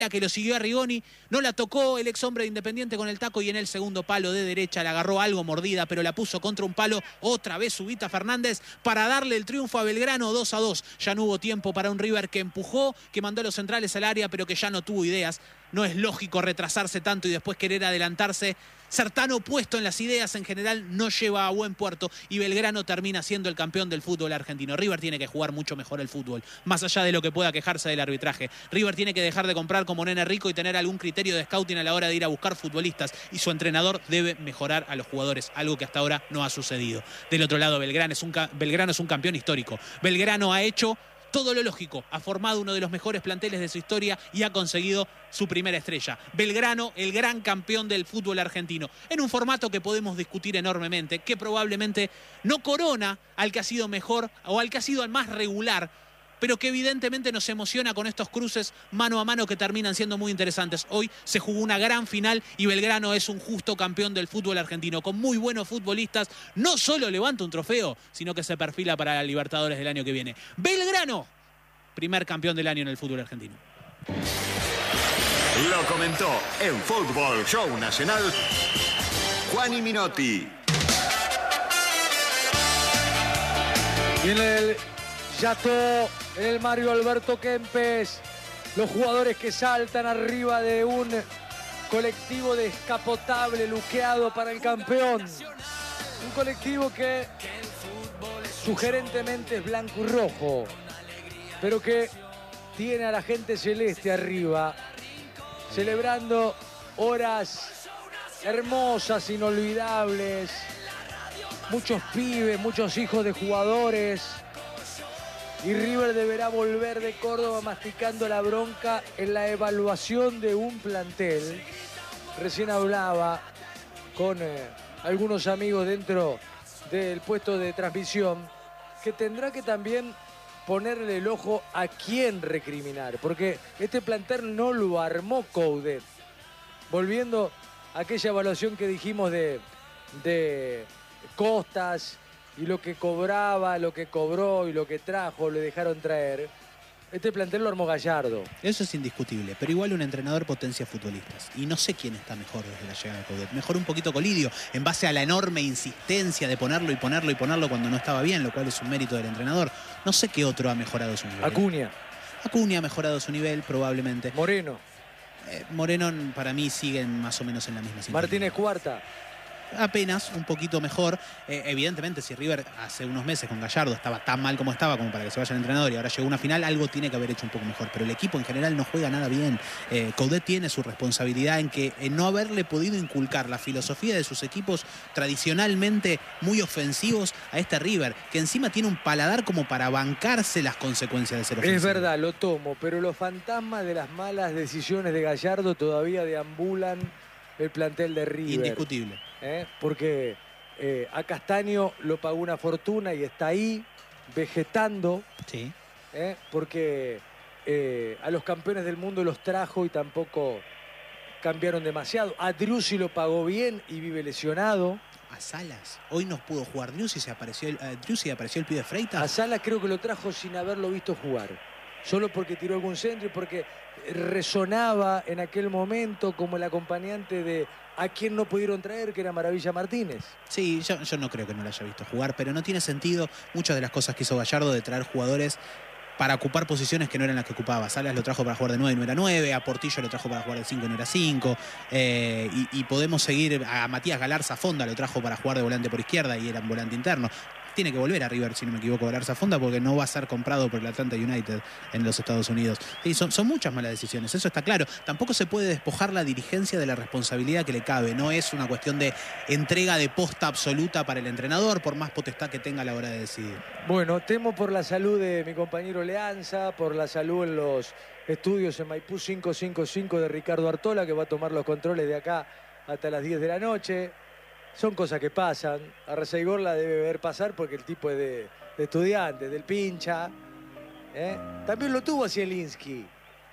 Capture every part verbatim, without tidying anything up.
que lo siguió a Rigoni, no la tocó el ex hombre de Independiente con el taco y en el segundo palo de derecha le agarró algo mordida, pero la puso contra un palo, otra vez Ubita Fernández para darle el triunfo a Belgrano dos a dos. Ya no hubo tiempo para un River que empujó, que mandó a los centrales al área, pero que ya no tuvo ideas. No es lógico retrasarse tanto y después querer adelantarse. Ser tan opuesto en las ideas en general no lleva a buen puerto y Belgrano termina siendo el campeón del fútbol argentino. River tiene que jugar mucho mejor el fútbol, más allá de lo que pueda quejarse del arbitraje. River tiene que dejar de comprar como nene rico y tener algún criterio de scouting a la hora de ir a buscar futbolistas y su entrenador debe mejorar a los jugadores, algo que hasta ahora no ha sucedido. Del otro lado, Belgrano es un, Belgrano es un campeón histórico. Belgrano ha hecho todo lo lógico, ha formado uno de los mejores planteles de su historia y ha conseguido su primera estrella. Belgrano, el gran campeón del fútbol argentino, en un formato que podemos discutir enormemente, que probablemente no corona al que ha sido mejor o al que ha sido el más regular, pero que evidentemente nos emociona con estos cruces mano a mano que terminan siendo muy interesantes. Hoy se jugó una gran final y Belgrano es un justo campeón del fútbol argentino, con muy buenos futbolistas. No solo levanta un trofeo, sino que se perfila para la Libertadores del año que viene. Belgrano, primer campeón del año en el fútbol argentino. Lo comentó en Fútbol Show Nacional Juani Minotti. Y en el Yato, en el Mario Alberto Kempes, los jugadores que saltan arriba de un colectivo descapotable luqueado para el campeón. Un colectivo que sugerentemente es blanco y rojo, pero que tiene a la gente celeste arriba, celebrando horas hermosas, inolvidables, muchos pibes, muchos hijos de jugadores. Y River deberá volver de Córdoba masticando la bronca en la evaluación de un plantel. Recién hablaba con eh, algunos amigos dentro del puesto de transmisión que tendrá que también ponerle el ojo a quién recriminar, porque este plantel no lo armó Coudet. Volviendo a aquella evaluación que dijimos de, de Costas y lo que cobraba, lo que cobró y lo que trajo, le dejaron traer. Este plantel lo armó Gallardo. Eso es indiscutible, pero igual un entrenador potencia futbolistas. Y no sé quién está mejor desde la llegada de Coudet. Mejor un poquito Colidio, en base a la enorme insistencia de ponerlo y ponerlo y ponerlo cuando no estaba bien, lo cual es un mérito del entrenador. No sé qué otro ha mejorado su nivel. Acuña. Acuña ha mejorado su nivel, probablemente. Moreno. Eh, Moreno para mí sigue más o menos en la misma situación. Martínez Cuarta. Apenas un poquito mejor. Eh, evidentemente, si River hace unos meses con Gallardo estaba tan mal como estaba como para que se vaya el entrenador y ahora llegó a una final, algo tiene que haber hecho un poco mejor. Pero el equipo en general no juega nada bien. Eh, Coudet tiene su responsabilidad en que en no haberle podido inculcar la filosofía de sus equipos tradicionalmente muy ofensivos a este River, que encima tiene un paladar como para bancarse las consecuencias de ser ofensivo. Es verdad, lo tomo, pero los fantasmas de las malas decisiones de Gallardo todavía deambulan el plantel de River. Indiscutible. ¿Eh? Porque eh, a Castaño lo pagó una fortuna y está ahí vegetando. Sí. ¿Eh? Porque eh, a los campeones del mundo los trajo y tampoco cambiaron demasiado. A Driussi lo pagó bien y vive lesionado. A Salas. Hoy no pudo jugar Driussi, se apareció el, uh, Driussi apareció el pibe Freitas. A Salas creo que lo trajo sin haberlo visto jugar. Solo porque tiró algún centro y porque resonaba en aquel momento como el acompañante de a quien no pudieron traer, que era Maravilla Martínez. Sí, yo, yo no creo que no lo haya visto jugar, pero no tiene sentido muchas de las cosas que hizo Gallardo de traer jugadores para ocupar posiciones que no eran las que ocupaba. Salas lo trajo para jugar de nueve y no era nueve, a Portillo lo trajo para jugar de cinco y no era cinco, eh, y, y podemos seguir, a Matías Galarza Fonda lo trajo para jugar de volante por izquierda y era un volante interno. Tiene que volver a River, si no me equivoco, Galarza Fonda, porque no va a ser comprado por el Atlanta United en los Estados Unidos. Sí, son, son muchas malas decisiones, eso está claro. Tampoco se puede despojar la dirigencia de la responsabilidad que le cabe. No es una cuestión de entrega de posta absoluta para el entrenador, por más potestad que tenga a la hora de decidir. Bueno, temo por la salud de mi compañero Leanza, por la salud en los estudios en Maipú cinco cinco cinco de Ricardo Artola, que va a tomar los controles de acá hasta las diez de la noche. Son cosas que pasan. A Reseigor la debe ver pasar porque el tipo es de, de estudiante, del pincha. ¿Eh? También lo tuvo Zielinski.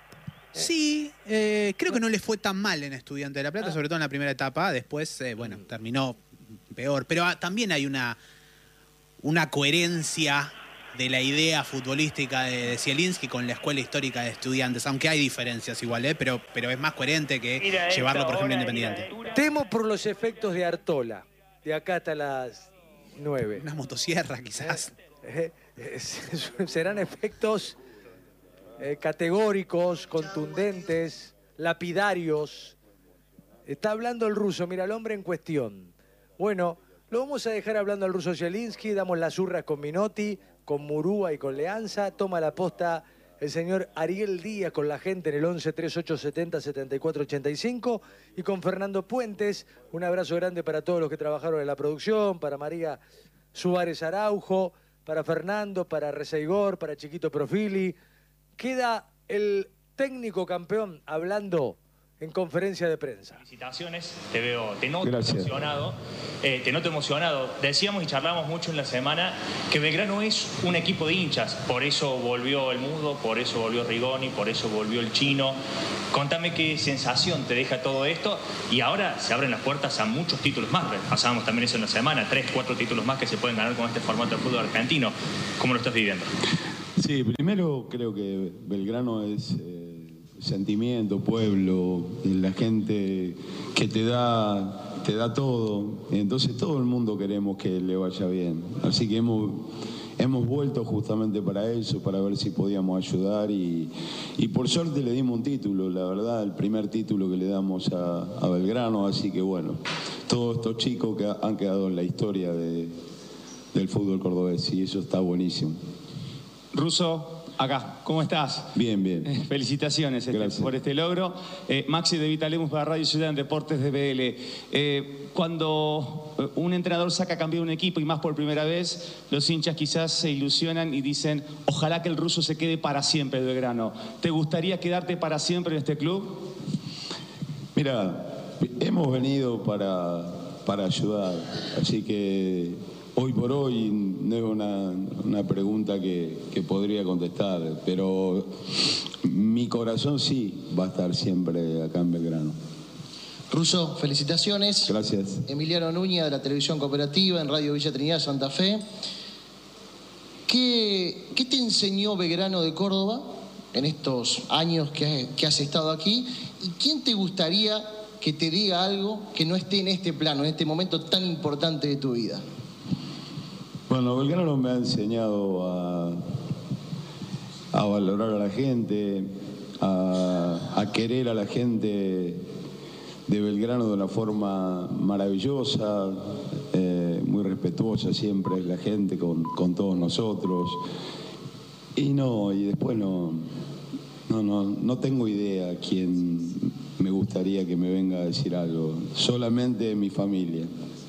Sí, eh, creo que no le fue tan mal en Estudiante de La Plata, ah. sobre todo en la primera etapa. Después, eh, bueno, terminó peor. Pero ah, también hay una, una coherencia de la idea futbolística de, de Zielinski con la escuela histórica de Estudiantes, aunque hay diferencias igual, ¿eh? pero, pero es más coherente que mira llevarlo, por ejemplo, a Independiente. Temo por los efectos de Artola, de acá hasta las nueve. Una motosierra, quizás. Eh, eh, eh, serán efectos eh, categóricos, contundentes, lapidarios. Está hablando el ruso, mira, el hombre en cuestión. Bueno, lo vamos a dejar hablando al ruso Zielinski, damos las urras con Minotti, con Murúa y con Leanza. Toma la posta el señor Ariel Díaz con la gente en el once treinta y ocho setenta setenta y cuatro ochenta y cinco y con Fernando Puentes. Un abrazo grande para todos los que trabajaron en la producción, para María Suárez Araujo, para Fernando, para Reseigor, para Chiquito Profili. Queda el técnico campeón hablando en conferencia de prensa. Felicitaciones, te veo, te noto Gracias. emocionado, eh, te noto emocionado. Decíamos y charlamos mucho en la semana que Belgrano es un equipo de hinchas, por eso volvió el Mudo, por eso volvió Rigoni, por eso volvió el Chino. Contame qué sensación te deja todo esto y ahora se abren las puertas a muchos títulos más. Pasábamos también eso en la semana, tres, cuatro títulos más que se pueden ganar con este formato de fútbol argentino. ¿Cómo lo estás viviendo? Sí, primero creo que Belgrano es eh, sentimiento, pueblo, la gente que te da, te da todo. Entonces todo el mundo queremos que le vaya bien. Así que hemos, hemos vuelto justamente para eso, para ver si podíamos ayudar y, y por suerte le dimos un título, la verdad, el primer título que le damos a, a Belgrano. Así que bueno, todos estos chicos que han quedado en la historia de, del fútbol cordobés y eso está buenísimo. Ruso, acá, ¿cómo estás? Bien, bien. Eh, felicitaciones este, por este logro. Eh, Maxi de Vitalemus para Radio Ciudad en Deportes de B L. Eh, cuando un entrenador saca a cambiar un equipo y más por primera vez, los hinchas quizás se ilusionan y dicen, ojalá que el ruso se quede para siempre de Belgrano. ¿Te gustaría quedarte para siempre en este club? Mira, hemos venido para, para ayudar, así que hoy por hoy no es una, una pregunta que, que podría contestar, pero mi corazón sí va a estar siempre acá en Belgrano. Ruso, felicitaciones. Gracias. Emiliano Núñez de la Televisión Cooperativa en Radio Villa Trinidad, Santa Fe. ¿Qué, qué te enseñó Belgrano de Córdoba en estos años que, que has estado aquí? ¿Y quién te gustaría que te diga algo que no esté en este plano, en este momento tan importante de tu vida? Bueno, Belgrano me ha enseñado a, a valorar a la gente, a, a querer a la gente de Belgrano de una forma maravillosa, eh, muy respetuosa siempre es la gente con, con todos nosotros. Y no, y después no, no, no, no tengo idea quién me gustaría que me venga a decir algo, solamente mi familia.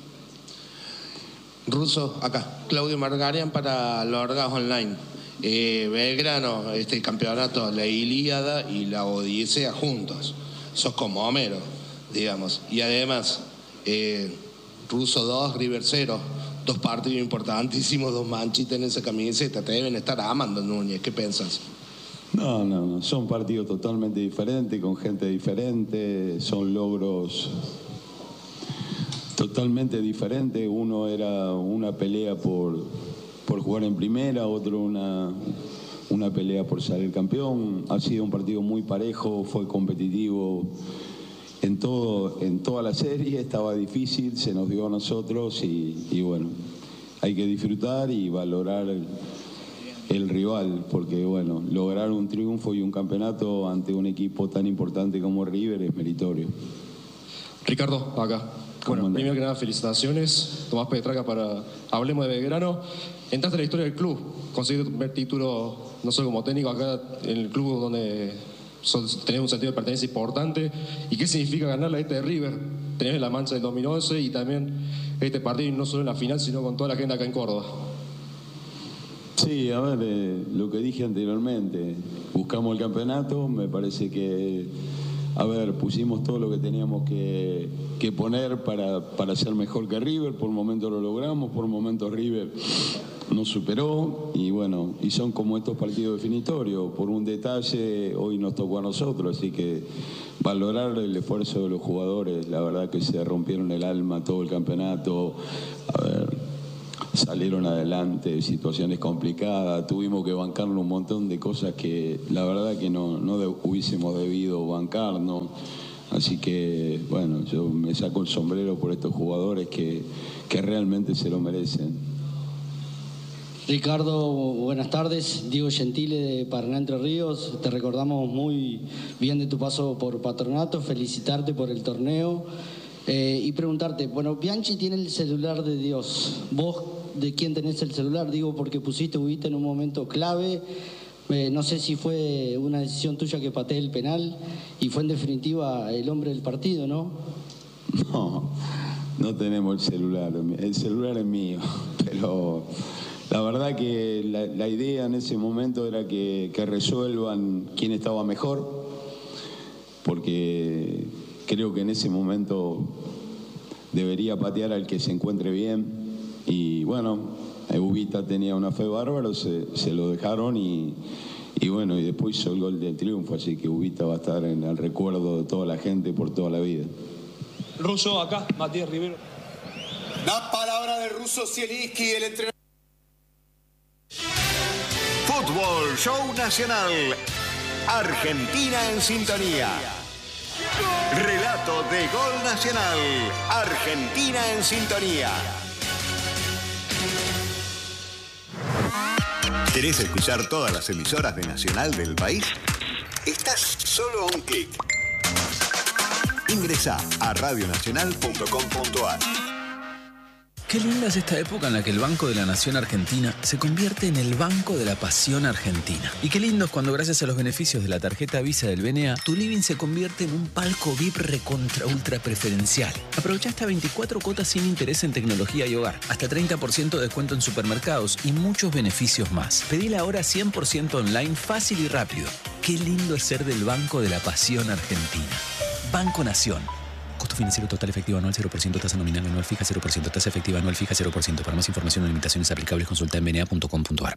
Ruso, acá, Claudio Margarian para Lorgas Online. Eh, Belgrano, este campeonato, la Ilíada y la Odisea juntos. Sos como Homero, digamos. Y además, eh, Ruso dos, River cero, dos partidos importantísimos, dos manchitas en esa camiseta. Te deben estar amando, Núñez. ¿Qué piensas? No, no, no. Son partidos totalmente diferentes, con gente diferente, son logros totalmente diferente. Uno era una pelea por, por jugar en primera, otro una, una pelea por salir campeón. Ha sido un partido muy parejo, fue competitivo en, todo, en toda la serie, estaba difícil, se nos dio a nosotros y, y bueno, hay que disfrutar y valorar el, el rival, porque bueno, lograr un triunfo y un campeonato ante un equipo tan importante como River es meritorio. Ricardo, acá. Bueno, primero que nada, felicitaciones. Tomás Petraca para Hablemos de Belgrano. Entraste en la historia del club, conseguiste tu primer título, no solo como técnico acá en el club donde tenés un sentido de pertenencia importante. ¿Y qué significa ganar la este de River? Tenés la mancha del dos mil once y también este partido, no solo en la final, sino con toda la gente acá en Córdoba. Sí, a ver, eh, lo que dije anteriormente, buscamos el campeonato, me parece que... A ver, pusimos todo lo que teníamos que, que poner para, para ser mejor que River, por momentos lo logramos, por momentos River nos superó y bueno, y son como estos partidos definitorios, por un detalle hoy nos tocó a nosotros, así que valorar el esfuerzo de los jugadores, la verdad que se rompieron el alma todo el campeonato, a ver, salieron adelante, situaciones complicadas, tuvimos que bancarnos un montón de cosas que la verdad que no, no de, hubiésemos debido bancarnos. Así que, bueno, yo me saco el sombrero por estos jugadores que, que realmente se lo merecen. Ricardo, buenas tardes. Diego Gentile de Paraná Entre Ríos. Te recordamos muy bien de tu paso por Patronato. Felicitarte por el torneo. Eh, y preguntarte, bueno, Bianchi tiene el celular de Dios. ¿Vos de quién tenés el celular? Digo, porque pusiste Ubita en un momento clave. Eh, no sé si fue una decisión tuya que pateé el penal y fue en definitiva el hombre del partido, ¿no? No, no tenemos el celular. El celular es mío, pero la verdad que la, la idea en ese momento era que, que resuelvan quién estaba mejor, porque creo que en ese momento debería patear al que se encuentre bien. Y bueno, Ubita tenía una fe bárbara, se, se lo dejaron y, y bueno, y después hizo el gol del triunfo, así que Ubita va a estar en el recuerdo de toda la gente por toda la vida. Russo, acá, Matías Rivero. La palabra de Russo Zielinski, el entrenador. Fútbol Show Nacional. Argentina en sintonía. Relato de Gol Nacional. Argentina en sintonía. ¿Querés escuchar todas las emisoras de Nacional del país? Estás solo a un clic. Ingresá a radio nacional punto com punto a r. Qué linda es esta época en la que el Banco de la Nación Argentina se convierte en el Banco de la Pasión Argentina. Y qué lindo es cuando gracias a los beneficios de la tarjeta Visa del B N A, tu living se convierte en un palco V I P recontra ultra preferencial. Aprovecha hasta veinticuatro cuotas sin interés en tecnología y hogar, hasta treinta por ciento de descuento en supermercados y muchos beneficios más. Pedila ahora cien por ciento online, fácil y rápido. Qué lindo es ser del Banco de la Pasión Argentina. Banco Nación. Costo financiero total efectivo anual cero por ciento, tasa nominal anual fija cero por ciento, tasa efectiva anual fija cero por ciento. Para más información o limitaciones aplicables consulta en b n a punto com punto a r.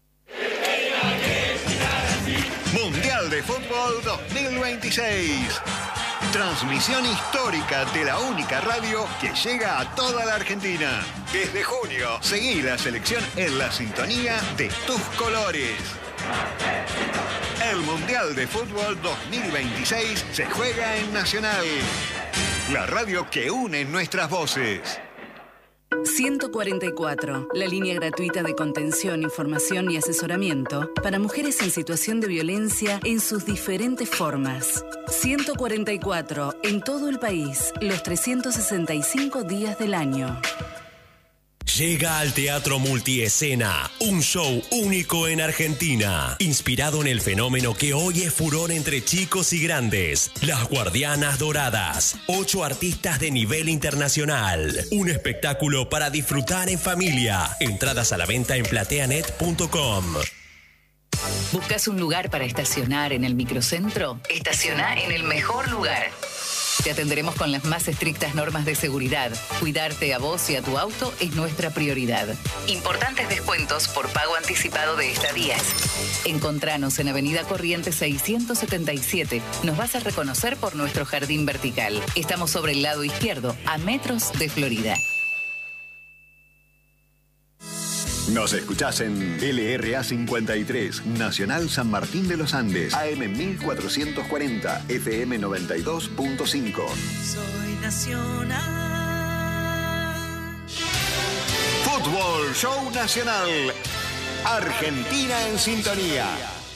Mundial de Fútbol dos mil veintiséis. Transmisión histórica de la única radio que llega a toda la Argentina. Desde junio, seguí la selección en la sintonía de tus colores. El Mundial de Fútbol dos mil veintiséis se juega en Nacional. La radio que une nuestras voces. ciento cuarenta y cuatro, la línea gratuita de contención, información y asesoramiento para mujeres en situación de violencia en sus diferentes formas. ciento cuarenta y cuatro, en todo el país, los trescientos sesenta y cinco días del año. Llega al Teatro Multiescena, un show único en Argentina, inspirado en el fenómeno que hoy es furor entre chicos y grandes, Las Guardianas Doradas, ocho artistas de nivel internacional, un espectáculo para disfrutar en familia, entradas a la venta en plateanet punto com. ¿Buscas un lugar para estacionar en el microcentro? Estaciona en el mejor lugar. Te atenderemos con las más estrictas normas de seguridad. Cuidarte a vos y a tu auto es nuestra prioridad. Importantes descuentos por pago anticipado de estadías. Encontranos en Avenida Corrientes seiscientos setenta y siete. Nos vas a reconocer por nuestro jardín vertical. Estamos sobre el lado izquierdo, a metros de Florida. Nos escuchás en L R A cincuenta y tres, Nacional San Martín de los Andes, A M mil cuatrocientos cuarenta, F M noventa y dos punto cinco. Soy Nacional. Fútbol Show Nacional. Argentina en sintonía.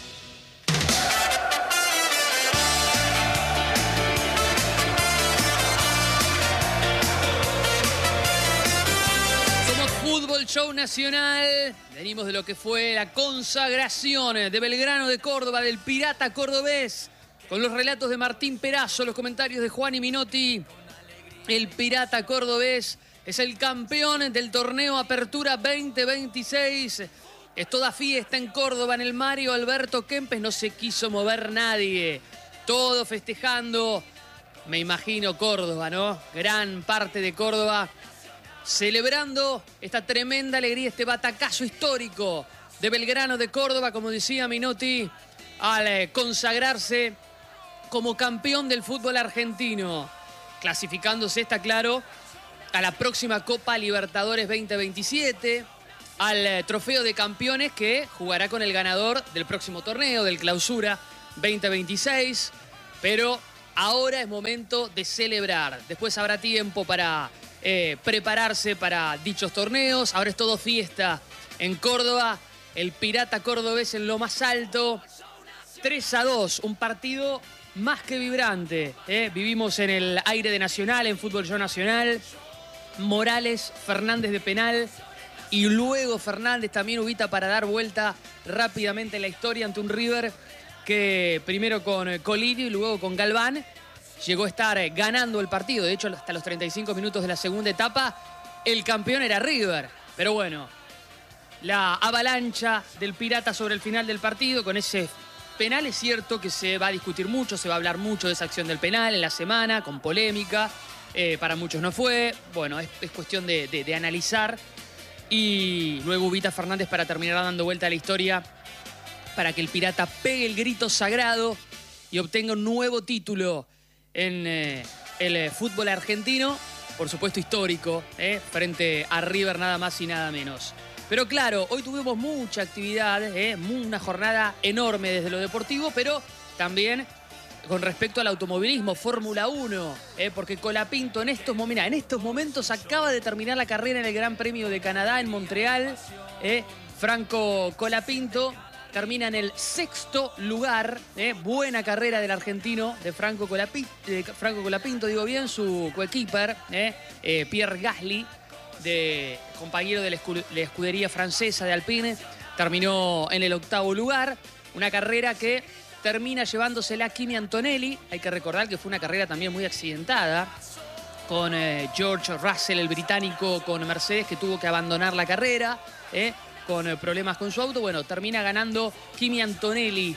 Show Nacional, venimos de lo que fue la consagración de Belgrano de Córdoba, del Pirata cordobés, con los relatos de Martín Perazo, los comentarios de Juan y Minotti. El Pirata cordobés es el campeón del torneo Apertura veinte veintiséis. Es toda fiesta en Córdoba, en el Mario Alberto Kempes, no se quiso mover nadie. Todo festejando, me imagino Córdoba, ¿no? Gran parte de Córdoba celebrando esta tremenda alegría, este batacazo histórico de Belgrano de Córdoba, como decía Minotti, al consagrarse como campeón del fútbol argentino, clasificándose, está claro, a la próxima Copa Libertadores veinte veintisiete, al eh, trofeo de campeones que jugará con el ganador del próximo torneo, del Clausura veinte veintiséis. Pero ahora es momento de celebrar. Después habrá tiempo para eh, prepararse para dichos torneos. Ahora es todo fiesta en Córdoba. El Pirata cordobés en lo más alto. tres a dos, un partido más que vibrante. ¿eh? Vivimos en el aire de Nacional, en Fútbol Show Nacional. Morales, Fernández de penal. Y luego Fernández también ubita para dar vuelta rápidamente la historia ante un River que primero con Colidio y luego con Galván llegó a estar ganando el partido. De hecho, hasta los treinta y cinco minutos de la segunda etapa, el campeón era River. Pero bueno, la avalancha del Pirata sobre el final del partido con ese penal, es cierto que se va a discutir mucho, se va a hablar mucho de esa acción del penal en la semana, con polémica. Eh, para muchos no fue. Bueno, es, es cuestión de, de, de analizar. Y luego ubita Fernández para terminar dando vuelta a la historia, para que el Pirata pegue el grito sagrado y obtenga un nuevo título en eh, el eh, fútbol argentino, por supuesto histórico, eh, frente a River nada más y nada menos. Pero claro, hoy tuvimos mucha actividad, eh, una jornada enorme desde lo deportivo, pero también con respecto al automovilismo, Fórmula uno, eh, porque Colapinto en estos, momentos, en estos momentos acaba de terminar la carrera en el Gran Premio de Canadá en Montreal. Eh, Franco Colapinto termina en el sexto lugar. Eh, buena carrera del argentino, de Franco Colapinto, eh, Franco Colapinto, digo bien, su coequiper, eh, eh, Pierre Gasly, de, compañero de la, escu la escudería francesa de Alpine, terminó en el octavo lugar. Una carrera que termina llevándosela Kimi Antonelli. Hay que recordar que fue una carrera también muy accidentada, con eh, George Russell, el británico, con Mercedes, que tuvo que abandonar la carrera, eh, con eh, problemas con su auto. Bueno, termina ganando Kimi Antonelli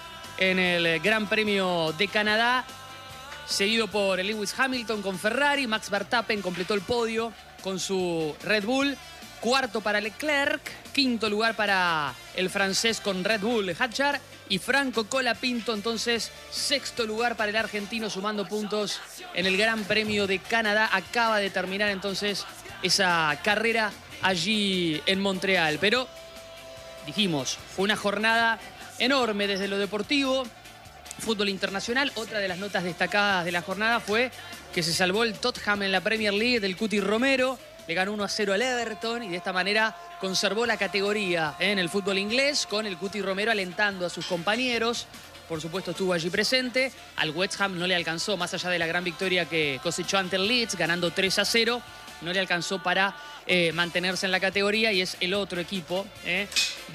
en el Gran Premio de Canadá, seguido por Lewis Hamilton con Ferrari. Max Verstappen completó el podio con su Red Bull. Cuarto para Leclerc, quinto lugar para el francés con Red Bull Hadjar, y Franco Colapinto entonces sexto lugar para el argentino, sumando puntos en el Gran Premio de Canadá. Acaba de terminar entonces esa carrera allí en Montreal. Pero dijimos, fue una jornada enorme desde lo deportivo, fútbol internacional. Otra de las notas destacadas de la jornada fue que se salvó el Tottenham en la Premier League del Cuti Romero. Le ganó uno a cero al Everton y de esta manera conservó la categoría en el fútbol inglés, con el Cuti Romero alentando a sus compañeros. Por supuesto estuvo allí presente. Al West Ham no le alcanzó, más allá de la gran victoria que cosechó ante el Leeds, ganando tres a cero, no le alcanzó para eh, mantenerse en la categoría, y es el otro equipo eh,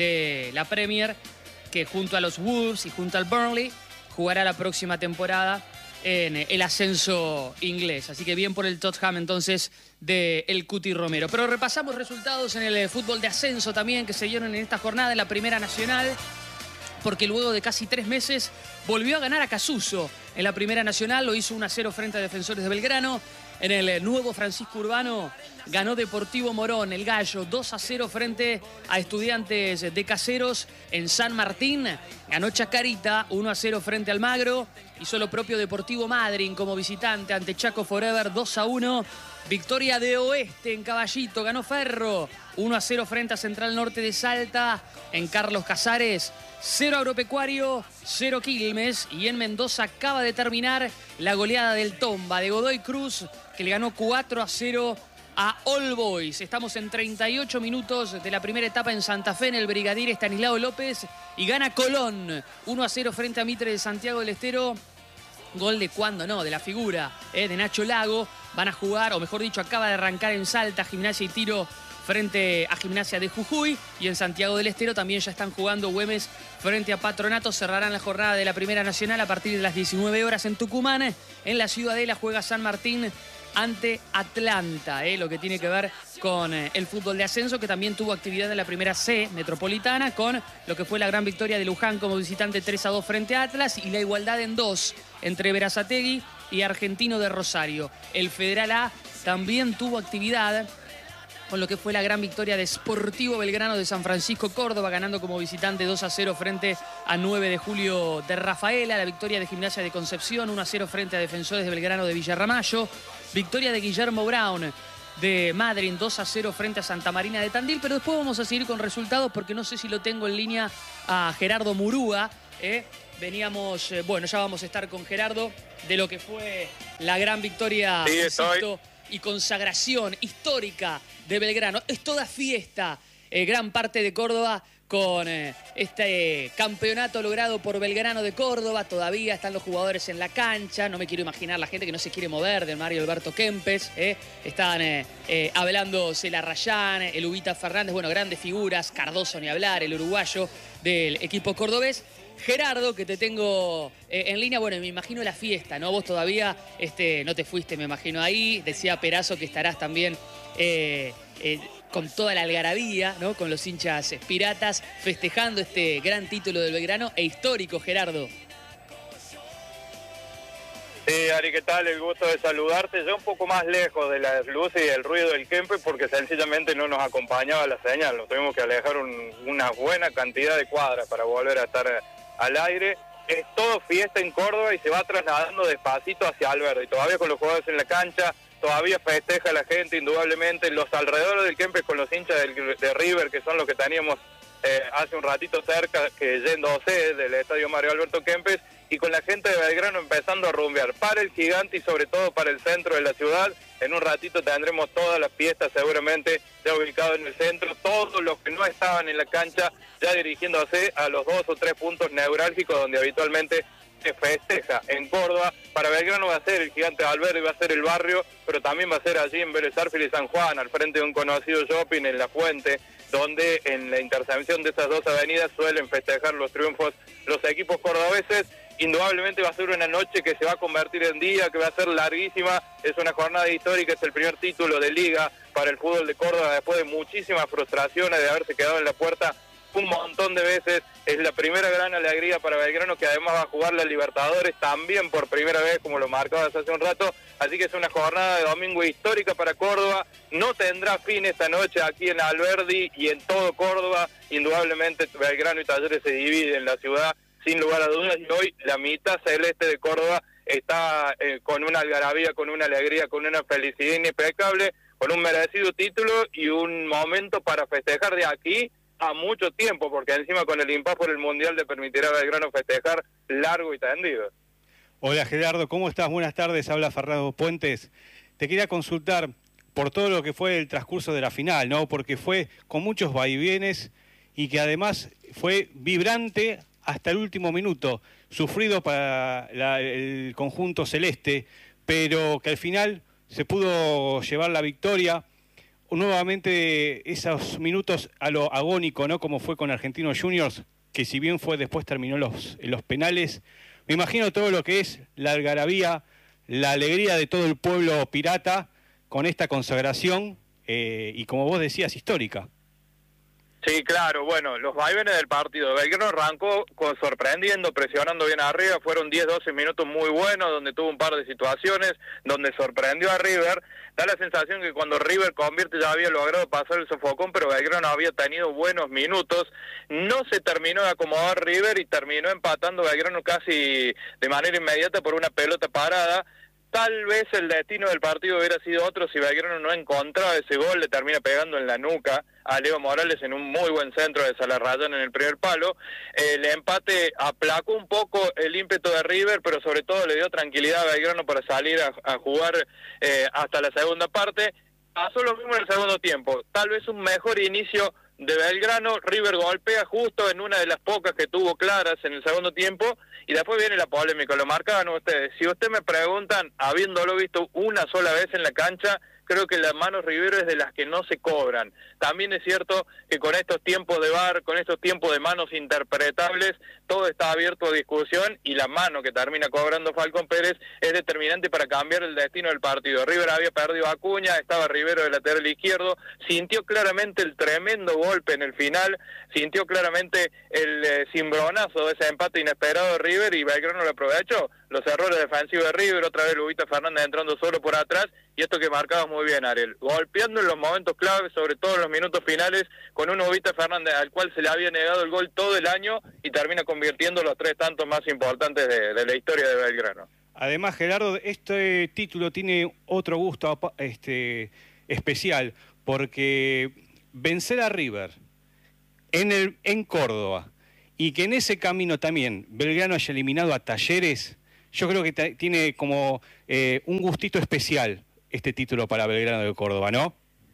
de la Premier que junto a los Wolves y junto al Burnley jugará la próxima temporada en el ascenso inglés. Así que bien por el Tottenham entonces de el Cuti Romero. Pero repasamos resultados en el fútbol de ascenso también que se dieron en esta jornada en la Primera Nacional, porque luego de casi tres meses volvió a ganar a Casuso en la Primera Nacional. Lo hizo uno a cero frente a Defensores de Belgrano. En el nuevo Francisco Urbano ganó Deportivo Morón, el Gallo, dos a cero frente a Estudiantes de Caseros. En San Martín ganó Chacarita, uno a cero frente al Magro. Hizo lo propio Deportivo Madryn como visitante ante Chaco Forever, dos a uno. Victoria de Oeste en Caballito, ganó Ferro, uno a cero frente a Central Norte de Salta. En Carlos Casares, cero Agropecuario, cero Quilmes. Y en Mendoza acaba de terminar la goleada del Tomba de Godoy Cruz, que le ganó cuatro a cero a All Boys. Estamos en treinta y ocho minutos de la primera etapa en Santa Fe, en el Brigadier Estanislao López, y gana Colón uno a cero frente a Mitre de Santiago del Estero. Gol de cuando no, de la figura eh, de Nacho Lago. Van a jugar, o mejor dicho, acaba de arrancar en Salta Gimnasia y Tiro frente a Gimnasia de Jujuy, y en Santiago del Estero también ya están jugando Güemes frente a Patronato. Cerrarán la jornada de la Primera Nacional a partir de las diecinueve horas en Tucumán. En la Ciudadela juega San Martín ante Atlanta, eh, lo que tiene que ver con eh, el fútbol de ascenso, que también tuvo actividad en la Primera C Metropolitana, con lo que fue la gran victoria de Luján como visitante tres a dos frente a Atlas, y la igualdad en dos entre Berazategui y Argentino de Rosario. El Federal A también tuvo actividad con lo que fue la gran victoria de Sportivo Belgrano de San Francisco Córdoba, ganando como visitante dos a cero frente a nueve de julio de Rafaela. La victoria de Gimnasia de Concepción, uno a cero frente a Defensores de Belgrano de Villarramayo. Victoria de Guillermo Brown de Madryn, dos a cero frente a Santa Marina de Tandil, pero después vamos a seguir con resultados porque no sé si lo tengo en línea a Gerardo Murúa. ¿eh? Veníamos, eh, bueno, ya vamos a estar con Gerardo de lo que fue la gran victoria sí, insisto, y consagración histórica de Belgrano. Es toda fiesta, eh, gran parte de Córdoba con eh, este campeonato logrado por Belgrano de Córdoba. Todavía están los jugadores en la cancha. No me quiero imaginar la gente que no se quiere mover de Mario Alberto Kempes. ¿eh? Están eh, eh, Abelardo Celarrayán, el Ubita Fernández, bueno, grandes figuras. Cardoso ni hablar, el uruguayo del equipo cordobés. Gerardo, que te tengo eh, en línea, bueno, me imagino la fiesta, ¿no? Vos todavía este, no te fuiste, me imagino, ahí. Decía Perazo que estarás también eh, eh, con toda la algarabía, ¿no? Con los hinchas piratas, festejando este gran título del Belgrano e histórico, Gerardo. Sí, Ari, ¿qué tal? El gusto de saludarte. Yo un poco más lejos de las luces y del ruido del Kempes porque sencillamente no nos acompañaba la señal. Nos tuvimos que alejar un, una buena cantidad de cuadras para volver a estar al aire. Es todo fiesta en Córdoba y se va trasladando despacito hacia Alberdi. Todavía con los jugadores en la cancha, todavía festeja la gente, indudablemente. Los alrededores del Kempes con los hinchas del, de River, que son los que teníamos eh, hace un ratito cerca, que yéndose del estadio Mario Alberto Kempes, y con la gente de Belgrano empezando a rumbear para el Gigante y sobre todo para el centro de la ciudad. En un ratito tendremos todas las fiestas seguramente ya ubicadas en el centro, todos los que no estaban en la cancha ya dirigiéndose a los dos o tres puntos neurálgicos donde habitualmente se festeja en Córdoba. Para Belgrano va a ser el Gigante de Alberdi, va a ser el barrio, pero también va a ser allí en Vélez Sarsfield y San Juan, al frente de un conocido shopping en La Fuente, donde en la intersección de esas dos avenidas suelen festejar los triunfos los equipos cordobeses. Indudablemente va a ser una noche que se va a convertir en día, que va a ser larguísima. Es una jornada histórica, es el primer título de liga para el fútbol de Córdoba después de muchísimas frustraciones de haberse quedado en la puerta un montón de veces. Es la primera gran alegría para Belgrano, que además va a jugar la Libertadores también por primera vez, como lo marcabas hace un rato. Así que es una jornada de domingo histórica para Córdoba. No tendrá fin esta noche aquí en Alberdi y en todo Córdoba. Indudablemente Belgrano y Talleres se dividen la ciudad sin lugar a dudas, y hoy la mitad celeste de Córdoba está eh, con una algarabía, con una alegría, con una felicidad impecable, con un merecido título y un momento para festejar de aquí a mucho tiempo, porque encima con el impas por el Mundial le permitirá a Belgrano festejar largo y tendido. Hola Gerardo, ¿cómo estás? Buenas tardes, habla Fernando Puentes. Te quería consultar por todo lo que fue el transcurso de la final, ¿no? Porque fue con muchos vaivienes y que además fue vibrante hasta el último minuto, sufrido para la, el conjunto celeste, pero que al final se pudo llevar la victoria. Nuevamente esos minutos a lo agónico, ¿no? Como fue con Argentinos Juniors, que si bien fue después terminó los, los penales. Me imagino todo lo que es la algarabía, la alegría de todo el pueblo pirata con esta consagración eh, y, como vos decías, histórica. Sí, claro, bueno, los vaivenes del partido. Belgrano arrancó con, sorprendiendo, presionando bien arriba, fueron diez doce minutos muy buenos, donde tuvo un par de situaciones, donde sorprendió a River. Da la sensación que cuando River convierte ya había logrado pasar el sofocón, pero Belgrano había tenido buenos minutos. No se terminó de acomodar River y terminó empatando Belgrano casi de manera inmediata por una pelota parada. Tal vez el destino del partido hubiera sido otro si Belgrano no encontraba ese gol, le termina pegando en la nuca a Leo Morales en un muy buen centro de Salarrayán en el primer palo. El empate aplacó un poco el ímpetu de River, pero sobre todo le dio tranquilidad a Belgrano para salir a, a jugar eh, hasta la segunda parte. Pasó lo mismo en el segundo tiempo, tal vez un mejor inicio de Belgrano. River golpea justo en una de las pocas que tuvo claras en el segundo tiempo y después viene la polémica, lo marcaban ustedes. Si ustedes me preguntan, habiéndolo visto una sola vez en la cancha, creo que las manos Rivero es de las que no se cobran. También es cierto que con estos tiempos de V A R, con estos tiempos de manos interpretables, todo está abierto a discusión y la mano que termina cobrando Falcón Pérez es determinante para cambiar el destino del partido. River había perdido a Acuña, estaba Rivero de lateral izquierdo, sintió claramente el tremendo golpe en el final, sintió claramente el eh, cimbronazo de ese empate inesperado de River y Belgrano lo aprovechó. Los errores defensivos de River, otra vez Lubita Fernández entrando solo por atrás, y esto que marcaba muy bien, Ariel, golpeando en los momentos claves, sobre todo en los minutos finales, con un Lubita Fernández al cual se le había negado el gol todo el año y termina convirtiendo los tres tantos más importantes de, de la historia de Belgrano. Además, Gerardo, este título tiene otro gusto este especial porque vencer a River en, el, en Córdoba y que en ese camino también Belgrano haya eliminado a Talleres, yo creo que tiene como eh, un gustito especial este título para Belgrano de Córdoba, ¿no?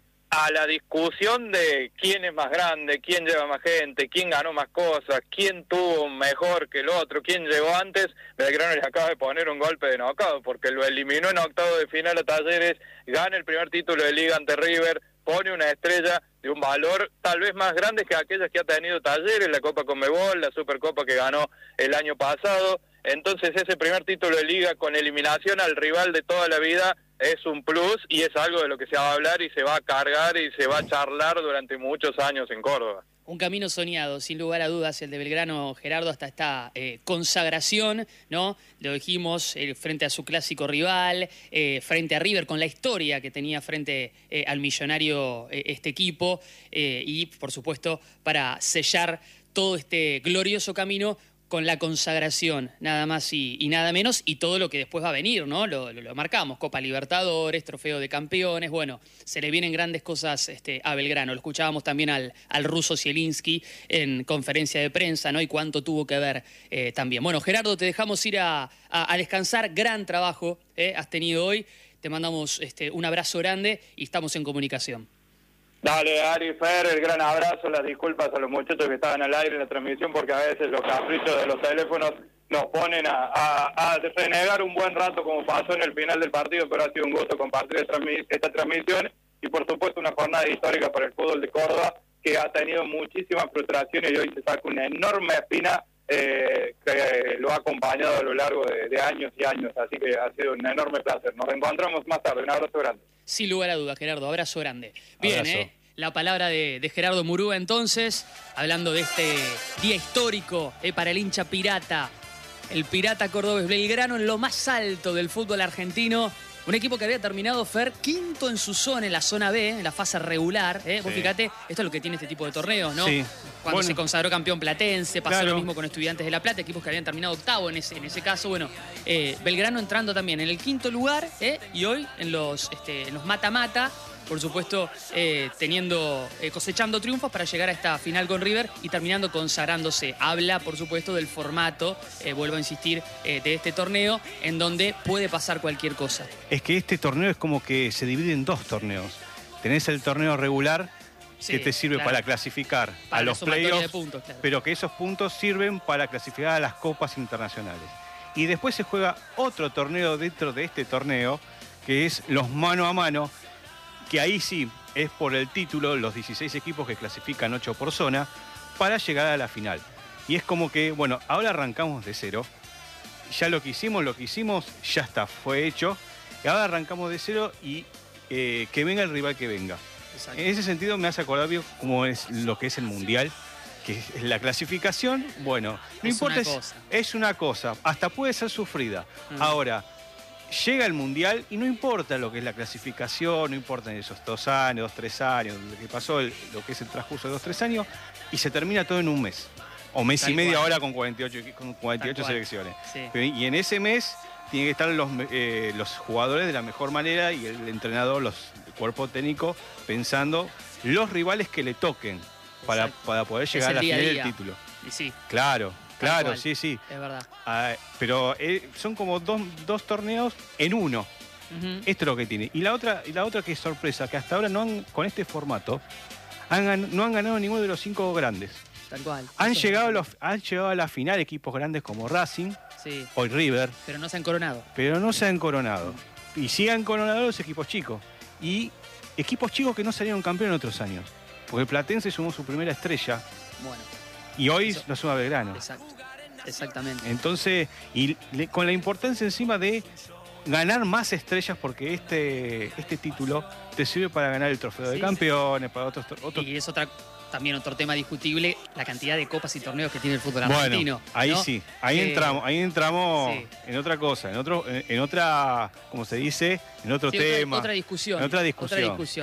A la discusión de quién es más grande, quién lleva más gente, quién ganó más cosas, quién tuvo mejor que el otro, quién llegó antes, Belgrano les acaba de poner un golpe de knockout, porque lo eliminó en octavo de final a Talleres, gana el primer título de Liga ante River, pone una estrella de un valor tal vez más grande que aquellas que ha tenido Talleres, la Copa Conmebol, la Supercopa que ganó el año pasado. Entonces ese primer título de Liga con eliminación al rival de toda la vida es un plus y es algo de lo que se va a hablar y se va a cargar y se va a charlar durante muchos años en Córdoba. Un camino soñado, sin lugar a dudas, el de Belgrano, Gerardo, hasta esta eh, consagración, ¿no? Lo dijimos, eh, frente a su clásico rival, eh, frente a River, con la historia que tenía frente eh, al millonario eh, este equipo, eh, y, por supuesto, para sellar todo este glorioso camino con la consagración, nada más y, y nada menos, y todo lo que después va a venir, ¿no? Lo, lo, lo marcamos, Copa Libertadores, Trofeo de Campeones, bueno, se le vienen grandes cosas este, a Belgrano. Lo escuchábamos también al, al ruso Zielinski en conferencia de prensa, ¿no? Y cuánto tuvo que ver eh, también. Bueno, Gerardo, te dejamos ir a, a, a descansar, gran trabajo eh, has tenido hoy, te mandamos este, un abrazo grande y estamos en comunicación. Dale, Ari, Fer, el gran abrazo, las disculpas a los muchachos que estaban al aire en la transmisión porque a veces los caprichos de los teléfonos nos ponen a, a, a renegar un buen rato como pasó en el final del partido, pero ha sido un gusto compartir esta, esta transmisión y por supuesto una jornada histórica para el fútbol de Córdoba que ha tenido muchísimas frustraciones y hoy se saca una enorme espina eh, que lo ha acompañado a lo largo de, de años y años, así que ha sido un enorme placer. Nos reencontramos más tarde, un abrazo grande. Sin lugar a dudas, Gerardo, abrazo grande. Bien, abrazo. ¿eh? La palabra de, de Gerardo Murúa entonces, hablando de este día histórico eh, para el hincha pirata, el pirata cordobés Belgrano en lo más alto del fútbol argentino. Un equipo que había terminado, Fer, quinto en su zona, en la zona B, en la fase regular. ¿eh? Vos Sí. fíjate, esto es lo que tiene este tipo de torneos, ¿no? Sí. Cuando Bueno. se consagró campeón platense, pasó Claro. lo mismo con Estudiantes de La Plata, equipos que habían terminado octavo en ese, en ese caso. Bueno, eh, Belgrano entrando también en el quinto lugar ¿eh? y hoy en los este, en los mata-mata, por supuesto, eh, teniendo, eh, cosechando triunfos para llegar a esta final con River y terminando consagrándose. Habla, por supuesto, del formato, eh, vuelvo a insistir, eh, de este torneo, en donde puede pasar cualquier cosa. Es que este torneo es como que se divide en dos torneos. Tenés el torneo regular Sí, que te sirve claro. para clasificar Para a la los sumatoria playoffs, de puntos, claro. pero que esos puntos sirven para clasificar a las copas internacionales. Y después se juega otro torneo dentro de este torneo, que es los mano a mano, que ahí sí es por el título, los dieciséis equipos que clasifican ocho por zona, para llegar a la final. Y es como que, bueno, ahora arrancamos de cero, ya lo que hicimos, lo que hicimos, ya está, fue hecho, y ahora arrancamos de cero y eh, que venga el rival que venga. Exacto. En ese sentido me hace acordar bien cómo es lo que es el Mundial, que es la clasificación, bueno, no Es importa, una es, cosa. es una cosa, hasta puede ser sufrida. Mm. Ahora, llega el Mundial y no importa lo que es la clasificación, no importa esos dos años, dos, tres años, lo que pasó, el- lo que es el transcurso de dos, tres años, y se termina todo en un mes. O mes Tal y medio cual. ahora con cuarenta y ocho, con cuarenta y ocho Tal cual. selecciones. Sí. Pero- Y en ese mes tienen que estar los, eh, los jugadores de la mejor manera y el entrenador, los, el cuerpo técnico, pensando los rivales que le toquen para, Exacto. para poder Es llegar a el la día a final día. del título. Y sí, Claro, claro, cual. sí, sí. es verdad. Ah, pero eh, son como dos, dos torneos en uno. Ujú. Esto es lo que tiene. Y la otra, y la otra que es sorpresa, que hasta ahora no han, con este formato, han gan- no han ganado ninguno de los cinco grandes. Tal cual. Han Eso es llegado, a verdad. los, han llegado a la final equipos grandes como Racing, Sí, hoy River, pero no se han coronado. pero no se han coronado. Y sí han coronado los equipos chicos. Y equipos chicos que no salieron campeón en otros años. Porque el Platense sumó su primera estrella Bueno, y hoy Eso. lo suma Belgrano. exacto. Exactamente. Entonces, y le- con la importancia encima de ganar más estrellas, porque este, este título te sirve para ganar el trofeo de Sí. campeones, para otros... otros Y es otra, también otro tema discutible, la cantidad de copas y torneos que tiene el fútbol bueno, argentino. ahí ¿no? sí, ahí Eh, entramos, ahí entramos sí. en otra cosa, en otro, en, en otra, como se dice, en otro sí, otra- tema. Otra discusión. En otra discusión. Otra discusión.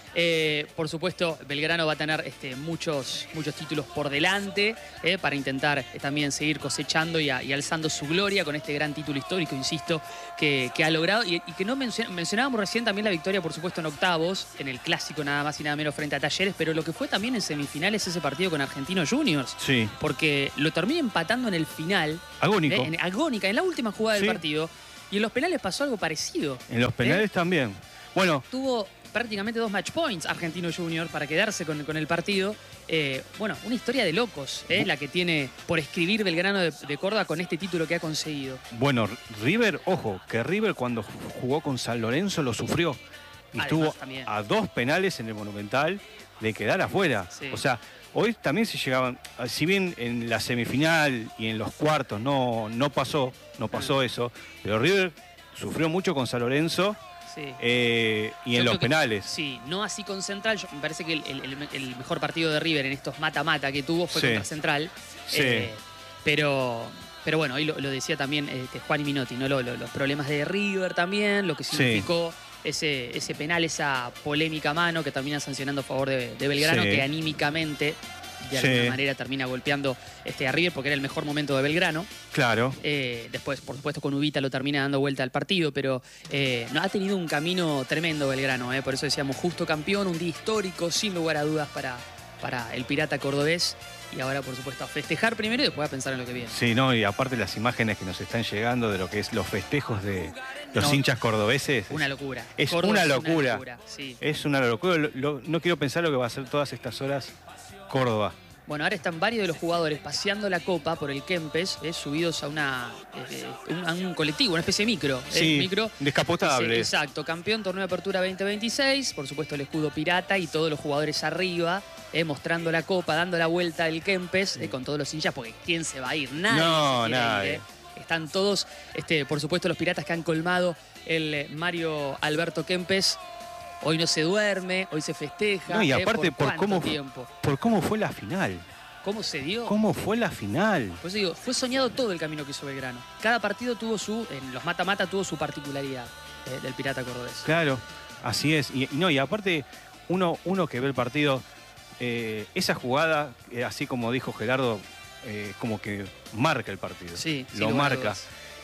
Eh, por supuesto, Belgrano va a tener este, muchos, muchos títulos por delante eh, para intentar eh, también seguir cosechando y, a, y alzando su gloria con este gran título histórico, insisto, que, que ha logrado. Y, y que no mencion, mencionábamos recién también la victoria, por supuesto, en octavos, en el clásico nada más y nada menos frente a Talleres, pero lo que fue también en semifinales ese partido con Argentinos Juniors. Sí. Porque lo termina empatando en el final. Agónico. Eh, en, agónica, en la última jugada Sí. del partido. Y en los penales pasó algo parecido. En los penales ¿Eh? también. Bueno, Tuvo prácticamente dos match points Argentino Junior para quedarse con, con el partido. Eh, bueno, una historia de locos, ¿eh? la que tiene por escribir Belgrano de, de Córdoba con este título que ha conseguido. bueno, River, ojo, que River cuando jugó con San Lorenzo lo sufrió. Y Además, estuvo también. a dos penales en el Monumental de quedar afuera. Sí. O sea, hoy también se llegaban, si bien en la semifinal y en los cuartos no, no pasó, no pasó eso, pero River sufrió mucho con San Lorenzo. Sí. Eh, y Yo en los creo que- penales. Sí, no así con Central. Yo- me parece que el, el- el mejor partido de River en estos mata-mata que tuvo fue Sí. contra Central. Sí. Eh, pero, pero bueno, ahí lo, lo decía también este, Juan y Minotti, ¿no? Lo- lo- los problemas de River también, lo que Sí. significó ese, ese penal, esa polémica mano que termina sancionando a favor de, de Belgrano, Sí. que anímicamente de Sí. alguna manera termina golpeando este, a River porque era el mejor momento de Belgrano. Claro. Eh, después, por supuesto, con Ubita lo termina dando vuelta al partido, pero eh, no, ha tenido un camino tremendo Belgrano. Eh, por eso decíamos, justo campeón, un día histórico, sin lugar a dudas para, para el Pirata cordobés. Y ahora, por supuesto, a festejar primero y después a pensar en lo que viene. Sí, no, y aparte las imágenes que nos están llegando de lo que es los festejos de los No, hinchas cordobeses. Una locura. Es Córdoba una es locura. sí. Es una locura. Lo- lo- no quiero pensar lo que va a hacer todas estas horas Córdoba. Bueno, ahora están varios de los jugadores paseando la copa por el Kempes, eh, subidos a, una, eh, un, a un colectivo, una especie de micro. eh, Sí, micro. descapotable. Sí, exacto, campeón, torneo de apertura veinte veintiséis, por supuesto el escudo pirata y todos los jugadores arriba, eh, mostrando la copa, dando la vuelta al Kempes, eh, con todos los hinchas, porque ¿quién se va a ir? Nadie. No, se quiere ir, nadie. eh. Están todos, este, por supuesto, los piratas que han colmado el eh, Mario Alberto Kempes. Hoy no se duerme, hoy se festeja. No, y eh, aparte por, cuánto cómo, tiempo. por cómo fue la final. ¿Cómo se dio? ¿Cómo fue la final? Pues digo, fue soñado todo el camino que hizo Belgrano. Cada partido tuvo su, en los mata-mata tuvo su particularidad eh, del Pirata Cordobés. Claro, así es. Y, y no, y aparte, uno, uno que ve el partido, eh, esa jugada, eh, así como dijo Gerardo, eh, como que marca el partido. Sí, sin lo lugar a marca. dudas.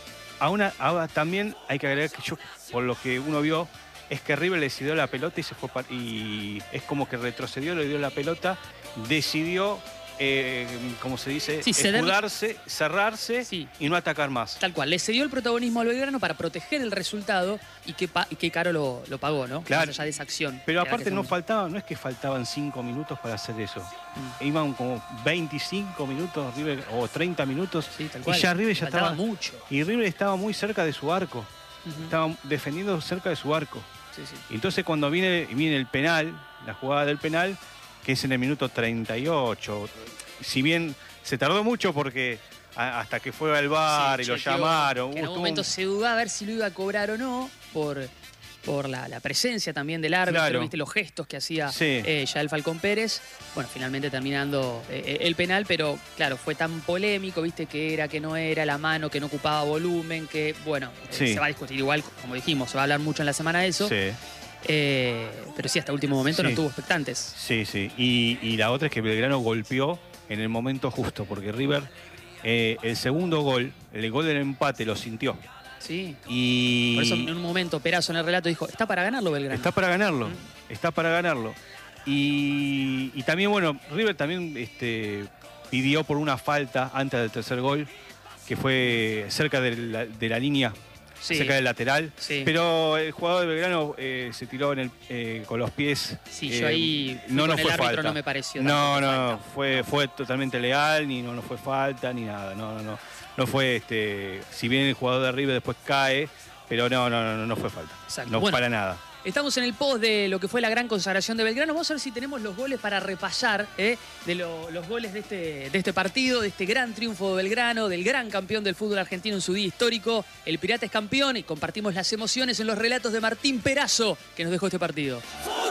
A una, ahora también hay que agregar que yo, por lo que uno vio, es que River le decidió la pelota y se fue pa- y es como que retrocedió, le dio la pelota, decidió, eh, como se dice, Sí, ceder- escudarse, cerrarse y no atacar más. Tal cual, le cedió el protagonismo al Belgrano para proteger el resultado y qué, pa- y qué caro lo, lo pagó, ¿no? Claro. Más allá de esa acción. Pero que la aparte que no fue- faltaba, no es que faltaban cinco minutos para hacer eso. Mm. Iban como veinticinco minutos River, o treinta minutos cual. y ya River ya Faltaba estaba mucho. Y River estaba muy cerca de su arco. Ujú. Estaba defendiendo cerca de su arco. Sí, sí. Y entonces cuando viene, viene el penal, la jugada del penal, que es en el minuto treinta y ocho, si bien se tardó mucho porque a- hasta que fue al bar Sí, y lo chequeó, llamaron. que en hubo algún momento un- se dudaba a ver si lo iba a cobrar o no por, por la, la presencia también del árbitro, Claro. viste los gestos que hacía Sí. eh, Yael Falcón Pérez. Bueno, finalmente terminando eh, el penal, pero claro, fue tan polémico, viste, que era, que no era, la mano, que no ocupaba volumen, que bueno, eh, Sí. se va a discutir igual, como dijimos, se va a hablar mucho en la semana de eso. Sí. Eh, pero sí, hasta último momento no Sí. estuvo expectantes. Sí, sí. Y, y la otra es que Belgrano golpeó en el momento justo, porque River, eh, el segundo gol, el gol del empate, lo sintió. Sí. Y Por eso en un momento Perazo en el relato dijo, está para ganarlo Belgrano. está para ganarlo, está para ganarlo. Y, y también, bueno, River también este, pidió por una falta antes del tercer gol, que fue cerca de la, de la línea, Sí. cerca del lateral. Sí. Pero el jugador de Belgrano eh, se tiró en el, eh, con los pies. Sí, eh, yo ahí fui no, no con el fue árbitro, falta. no me pareció No, tampoco no, falta. fue, fue totalmente legal, ni no, no fue falta, ni nada. No, no, no. No fue, este, si bien el jugador de River después cae, pero no, no, no, no fue falta. Exacto. No, Bueno, para nada. Estamos en el post de lo que fue la gran consagración de Belgrano. Vamos a ver si tenemos los goles para repasar ¿eh? de lo- los goles de este, de este partido, de este gran triunfo de Belgrano, del gran campeón del fútbol argentino en su día histórico. El Pirata es campeón y compartimos las emociones en los relatos de Martín Perazo, que nos dejó este partido.